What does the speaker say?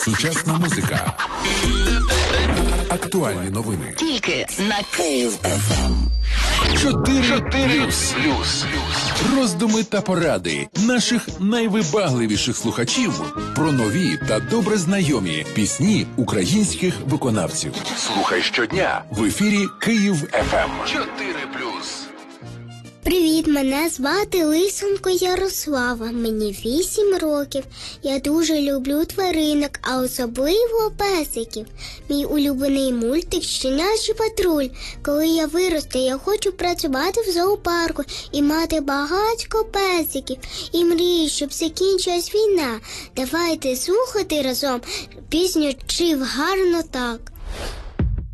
Сучасна музика. Актуальні новини. Тільки на Київ ФМ. 4+. Роздуми та поради наших найвибагливіших слухачів про нові та добре знайомі пісні українських виконавців. Слухай щодня в ефірі Київ ФМ. 4+. Привіт, мене звати Лисенко Ярослава, мені 8 років. Я дуже люблю тваринок, а особливо песиків. Мій улюблений мультик «Щенячий патруль». Коли я виросту, я хочу працювати в зоопарку і мати багатько песиків. І мрію, щоб закінчилась війна. Давайте слухати разом пісню «Жив гарно так».